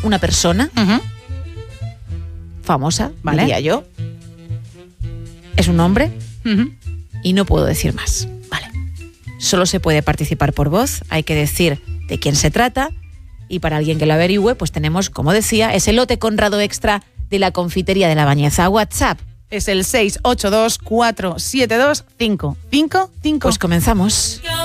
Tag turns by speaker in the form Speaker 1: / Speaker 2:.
Speaker 1: una persona famosa,
Speaker 2: Vale.
Speaker 1: diría yo. Es un hombre
Speaker 2: Ujú.
Speaker 1: y no puedo decir más.
Speaker 2: Vale.
Speaker 1: Solo se puede participar por voz, hay que decir de quién se trata, y para alguien que lo averigüe, pues tenemos, como decía, ese lote Conrado extra de la confitería de La Bañeza. WhatsApp.
Speaker 2: Es el 682 472 555.
Speaker 1: Pues comenzamos.